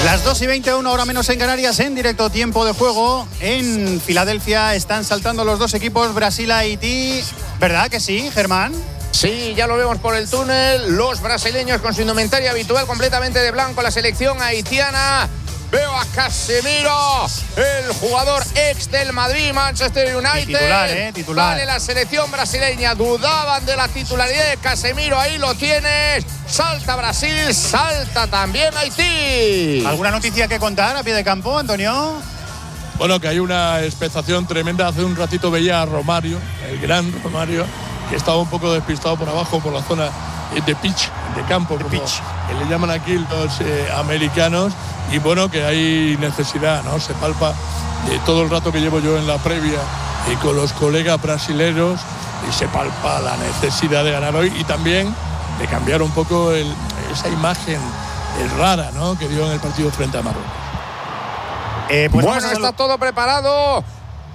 Las 2:20, una hora menos en Canarias, en directo tiempo de juego. En Filadelfia están saltando los dos equipos, Brasil-Haití. ¿Verdad que sí, Germán? Sí, ya lo vemos por el túnel. Los brasileños con su indumentaria habitual completamente de blanco, la selección haitiana. Veo a Casemiro, el jugador ex del Madrid, Manchester United. Titular. Vale, la selección brasileña. Dudaban de la titularidad de Casemiro. Ahí lo tienes. Salta Brasil, salta también Haití. ¿Alguna noticia que contar a pie de campo, Antonio? Bueno, que hay una expectación tremenda. Hace un ratito veía a Romario, el gran Romario, que estaba un poco despistado por abajo, por la zona de pitch, de campo, como que le llaman aquí los americanos. Y bueno, que hay necesidad, ¿no? Se palpa todo el rato que llevo yo en la previa y con los colegas brasileños, y se palpa la necesidad de ganar hoy y también de cambiar un poco esa imagen rara, ¿no?, que dio en el partido frente a Marruecos. Pues bueno, está todo preparado.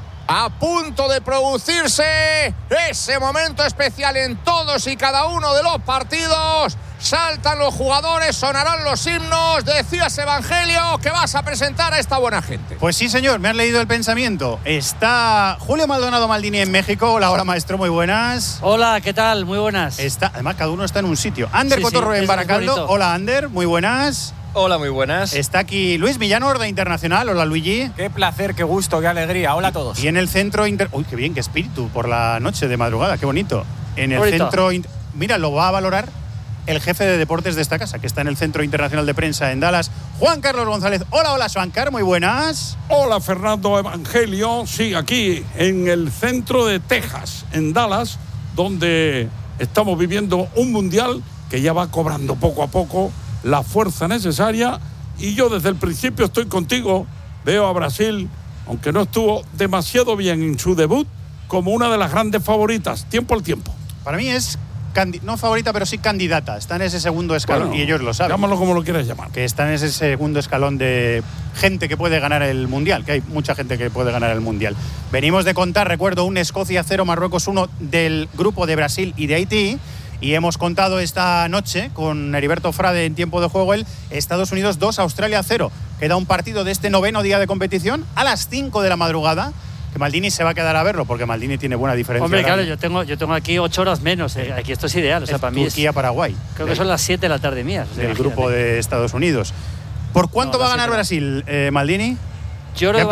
A punto de producirse ese momento especial en todos y cada uno de los partidos. Saltan los jugadores, sonarán los himnos. Decías, Evangelio, que vas a presentar a esta buena gente. Pues sí, señor, me has leído el pensamiento. Está Julio Maldonado Maldini en México. Hola, hola, maestro, muy buenas. Hola, ¿qué tal? Muy buenas. Además, cada uno está en un sitio. Ander Cotorro en Baracaldo. Hola, Ander, muy buenas. Hola, muy buenas. Está aquí Luis Millán, Horda Internacional. Hola, Luigi. Qué placer, qué gusto, qué alegría. Hola a todos. Y en el centro Uy, qué bien, qué espíritu por la noche de madrugada, qué bonito. En el centro Mira, lo va a valorar el jefe de deportes de esta casa, que está en el Centro Internacional de Prensa en Dallas, Juan Carlos González. Hola, hola, Juancar, muy buenas. Hola, Fernando Evangelio. Sí, aquí en el centro de Texas, en Dallas, donde estamos viviendo un mundial que ya va cobrando poco a poco la fuerza necesaria. Y yo desde el principio estoy contigo. Veo a Brasil, aunque no estuvo demasiado bien en su debut, como una de las grandes favoritas, tiempo al tiempo. Para mí es no favorita, pero sí candidata. Está en ese segundo escalón, bueno, y ellos lo saben. Llámalo como lo quieras llamar. Que está en ese segundo escalón de gente que puede ganar el Mundial, que hay mucha gente que puede ganar el Mundial. Venimos de contar, recuerdo, un Escocia 0, Marruecos 1 del grupo de Brasil y de Haití. Y hemos contado esta noche con Heriberto Frade en tiempo de juego el Estados Unidos 2, Australia 0. Queda un partido de este 9º día de competición a las 5 de la madrugada. Que Maldini se va a quedar a verlo porque Maldini tiene buena diferencia. Hombre, claro, yo tengo aquí 8 horas menos. Aquí esto es ideal. O sea, para mí Turquía-Paraguay. Creo que son las 7 de la tarde mías. O sea, del grupo de Estados Unidos. ¿Por cuánto va a ganar Brasil, Maldini? Yo creo que va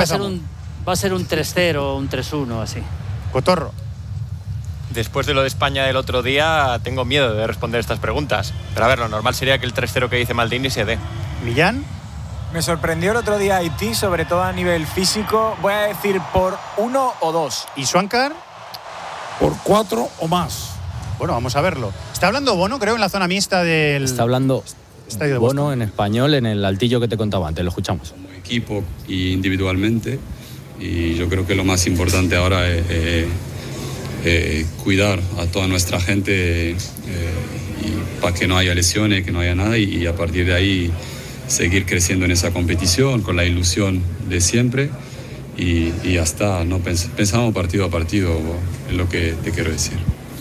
a ser un 3-0, un 3-1, así. Cotorro. Después de lo de España del otro día, tengo miedo de responder estas preguntas. Pero a ver, lo normal sería que el 3-0 que dice Maldini se dé. ¿Millán? Me sorprendió el otro día Haití, sobre todo a nivel físico. Voy a decir por 1 o 2. ¿Y Juancar? Por 4 o más. Bueno, vamos a verlo. Está hablando Bono, creo, en la zona mixta del... Está hablando Estadio de Bono en español, en el altillo que te contaba antes. Lo escuchamos. Como equipo y individualmente. Y yo creo que lo más importante ahora es cuidar a toda nuestra gente y para que no haya lesiones, que no haya nada. Y a partir de ahí seguir creciendo en esa competición con la ilusión de siempre y ya está, ¿no? Pensamos partido a partido, es lo que te quiero decir.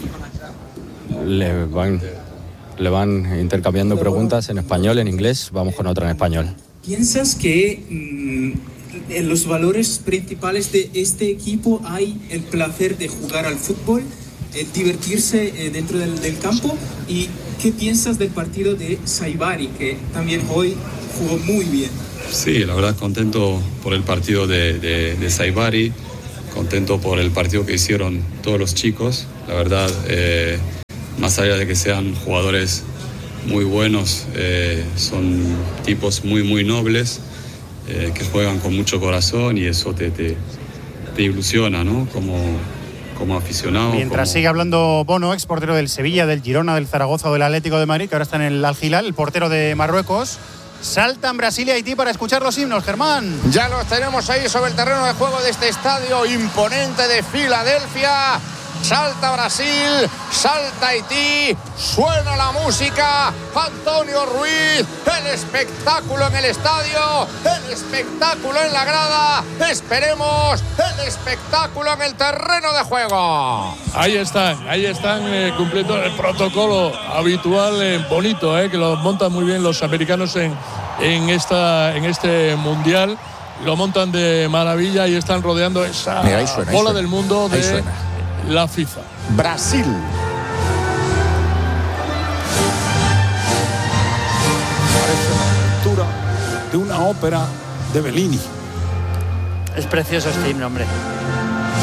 Le van intercambiando preguntas en español, en inglés. Vamos con otra en español. ¿Piensas que en los valores principales de este equipo hay el placer de jugar al fútbol, divertirse dentro del campo? ¿Y qué piensas del partido de Saibari, que también hoy jugó muy bien? Sí, la verdad contento por el partido de Saibari, contento por el partido que hicieron todos los chicos. La verdad, más allá de que sean jugadores muy buenos, son tipos muy, muy nobles, que juegan con mucho corazón y eso te ilusiona, ¿no? Como aficionado. Mientras sigue hablando Bono, ex portero del Sevilla, del Girona, del Zaragoza o del Atlético de Madrid, que ahora está en el Al Hilal, el portero de Marruecos. Saltan Brasil y Haití para escuchar los himnos, Germán. Ya los tenemos ahí sobre el terreno de juego de este estadio imponente de Filadelfia. salta Brasil, salta Haití, suena la música, Antonio Ruiz, el espectáculo en el estadio, el espectáculo en la grada, esperemos el espectáculo en el terreno de juego. Ahí están cumpliendo el protocolo habitual, bonito, que lo montan muy bien los americanos en este mundial. Lo montan de maravilla y están rodeando esa bola del mundo de la FIFA. Brasil. Parece la lectura de una ópera de Bellini. Es precioso este himno, hombre.